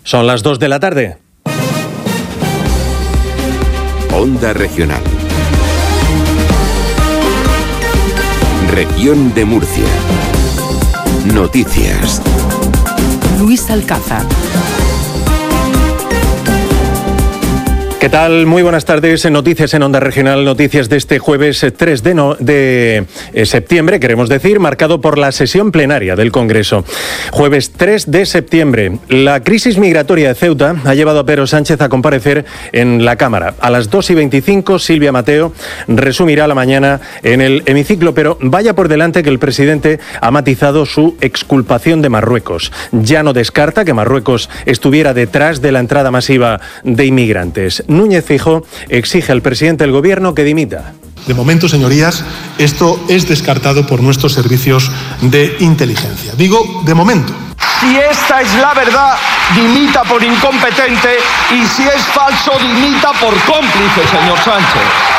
Son las 2 de la tarde. Onda Regional. Región de Murcia. Noticias. Luis Alcázar. ¿Qué tal? Muy buenas tardes. Noticias en Onda Regional, noticias de este jueves 3 de septiembre, queremos decir, marcado por la sesión plenaria del Congreso. Jueves 3 de septiembre. La crisis migratoria de Ceuta ha llevado a Pedro Sánchez a comparecer en la Cámara. A las 2:25, Silvia Mateo resumirá la mañana en el hemiciclo, pero vaya por delante que el presidente ha matizado su exculpación de Marruecos. Ya no descarta que Marruecos estuviera detrás de la entrada masiva de inmigrantes. Núñez Feijóo exige al presidente del Gobierno que dimita. De momento, señorías, esto es descartado por nuestros servicios de inteligencia. Digo, de momento. Si esta es la verdad, dimita por incompetente, y si es falso, dimita por cómplice, señor Sánchez.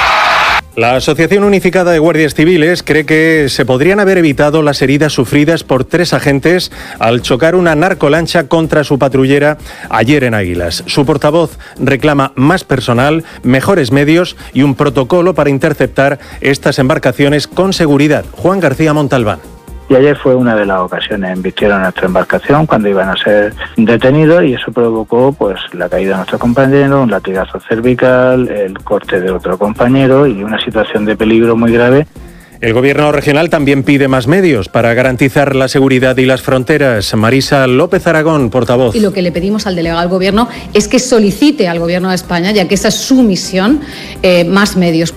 La Asociación Unificada de Guardias Civiles cree que se podrían haber evitado las heridas sufridas por 3 agentes al chocar una narcolancha contra su patrullera ayer en Águilas. Su portavoz reclama más personal, mejores medios y un protocolo para interceptar estas embarcaciones con seguridad. Juan García Montalbán. Y ayer fue una de las ocasiones, embistieron nuestra embarcación cuando iban a ser detenidos y eso provocó pues la caída de nuestro compañero, un latigazo cervical, el corte de otro compañero y una situación de peligro muy grave. El Gobierno regional también pide más medios para garantizar la seguridad y las fronteras. Marisa López Aragón, portavoz. Y lo que le pedimos al delegado del Gobierno es que solicite al Gobierno de España, ya que esa es su misión, más medios.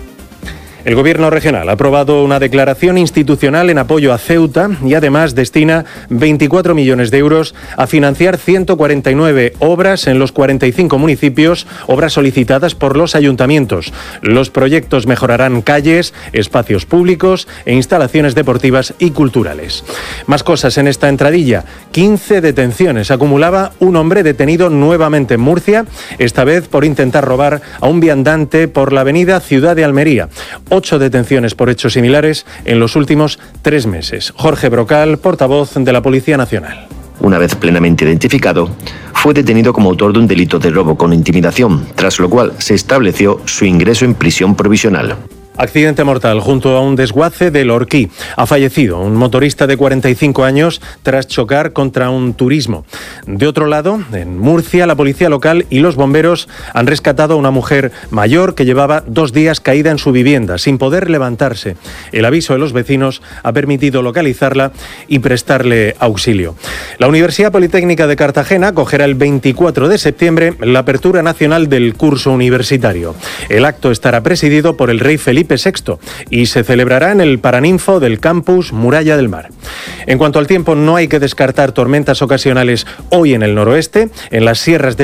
El Gobierno regional ha aprobado una declaración institucional en apoyo a Ceuta y además destina 24 millones de euros a financiar 149 obras en los 45 municipios, obras solicitadas por los ayuntamientos. Los proyectos mejorarán calles, espacios públicos e instalaciones deportivas y culturales. Más cosas en esta entradilla. 15 detenciones acumulaba un hombre detenido nuevamente en Murcia, esta vez por intentar robar a un viandante por la avenida Ciudad de Almería. 8 detenciones por hechos similares en los últimos 3 meses. Jorge Brocal, portavoz de la Policía Nacional. Una vez plenamente identificado, fue detenido como autor de un delito de robo con intimidación, tras lo cual se estableció su ingreso en prisión provisional. Accidente mortal junto a un desguace del Orquí. Ha fallecido un motorista de 45 años tras chocar contra un turismo. De otro lado, en Murcia, la policía local y los bomberos han rescatado a una mujer mayor que llevaba 2 días caída en su vivienda, sin poder levantarse. El aviso de los vecinos ha permitido localizarla y prestarle auxilio. La Universidad Politécnica de Cartagena acogerá el 24 de septiembre la apertura nacional del curso universitario. El acto estará presidido por el rey Felipe VI y se celebrará en el Paraninfo del campus Muralla del Mar. En cuanto al tiempo, no hay que descartar tormentas ocasionales hoy en el noroeste, en las sierras de